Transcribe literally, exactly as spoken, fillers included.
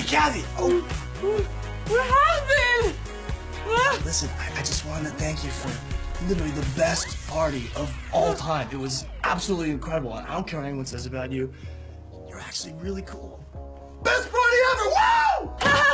Kathy! Oh! What happened? Listen, I, I just wanted to thank you for literally the best party of all time. It was absolutely incredible. I don't care what anyone says about you. You're actually really cool. Best party ever! Woo!